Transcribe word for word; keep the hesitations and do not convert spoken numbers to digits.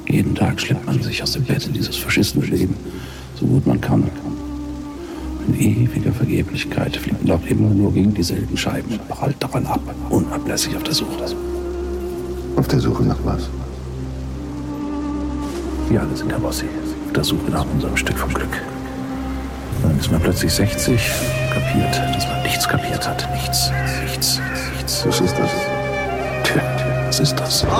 Jeden Tag schleppt man sich aus dem Bett in dieses verschissene Leben, so gut man kann. In ewiger Vergeblichkeit fliegt man auch immer nur gegen dieselben Scheiben und prallt daran ab, unablässig auf der Suche. Auf der Suche nach was? Wir alle sind, Herr Bossi, auf der Suche nach unserem Stück vom Glück. Dann ist man plötzlich sechzig, kapiert, dass man nichts kapiert hat. Nichts, nichts, nichts. Was ist das? Tja, was ist das?